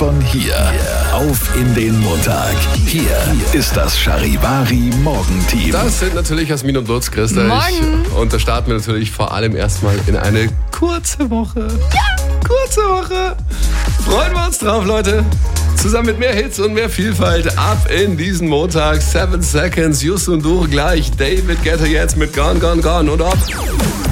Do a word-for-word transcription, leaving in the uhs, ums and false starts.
von hier auf in den Montag. Hier ist das Charivari Morgenteam. Das sind natürlich Jasmin und Lutz, grüßt euch. Morgen. Und da starten wir natürlich vor allem erstmal in eine kurze Woche. Ja, kurze Woche. Freuen wir uns drauf, Leute. Zusammen mit mehr Hits und mehr Vielfalt ab in diesen Montag. Seven Seconds, Just und Du gleich. David Guetta jetzt mit Gone, Gone, Gone und ab.